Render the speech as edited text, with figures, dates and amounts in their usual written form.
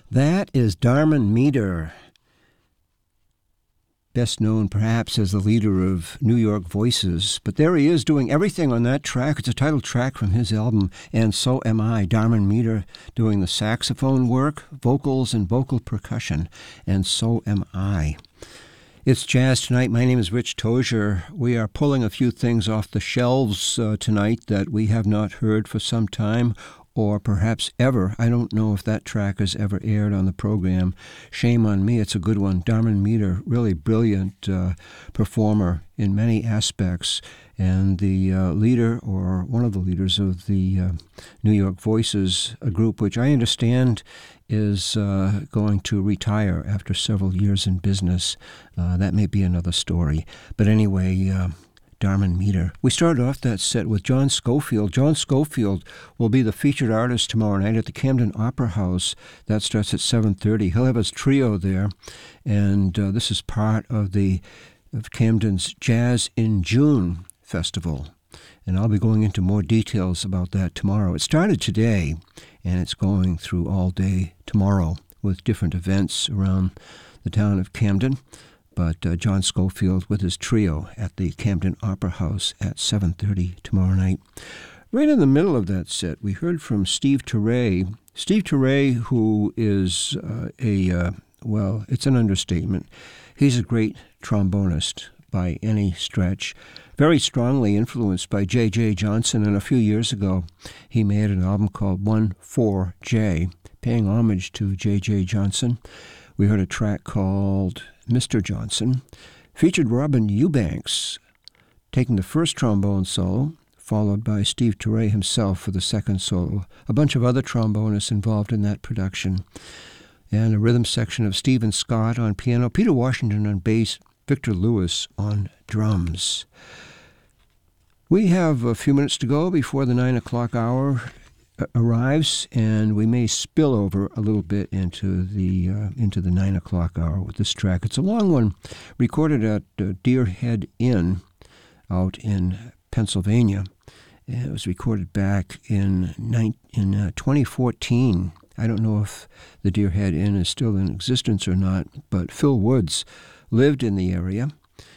That is Darman Meter, best known perhaps as the leader of New York Voices. But there he is doing everything on that track. It's a title track from his album, And So Am I. Darman Meter doing the saxophone work, vocals, and vocal percussion. And So Am I. It's Jazz Tonight. My name is Rich Tozier. We are pulling a few things off the shelves tonight that we have not heard for some time, or perhaps ever. I don't know if that track has ever aired on the program. Shame on me. It's a good one. Darman Meter, really brilliant performer in many aspects, and the leader, or one of the leaders of the New York Voices, a group which I understand is going to retire after several years in business. That may be another story. But anyway, Darman Meter. We started off that set with John Scofield. John Scofield will be the featured artist tomorrow night at the Camden Opera House. That starts at 7:30. He'll have his trio there, and this is part of Camden's Jazz in June festival. And I'll be going into more details about that tomorrow. It started today, and it's going through all day tomorrow with different events around the town of Camden. But John Scofield with his trio at the Camden Opera House at 7:30 tomorrow night. Right in the middle of that set, we heard from Steve Turre. Steve Turre, who is it's an understatement. He's a great trombonist by any stretch, very strongly influenced by J.J. Johnson, and a few years ago he made an album called 1-4-J, paying homage to J.J. Johnson. We heard a track called Mr. Johnson, featured Robin Eubanks taking the first trombone solo, followed by Steve Turre himself for the second solo, a bunch of other trombonists involved in that production, and a rhythm section of Stephen Scott on piano, Peter Washington on bass, Victor Lewis on drums. We have a few minutes to go before the 9 o'clock hour arrives, and we may spill over a little bit into the 9 o'clock hour with this track. It's a long one, recorded at Deer Head Inn out in Pennsylvania. And it was recorded back in 2014. I don't know if the Deer Head Inn is still in existence or not, but Phil Woods lived in the area,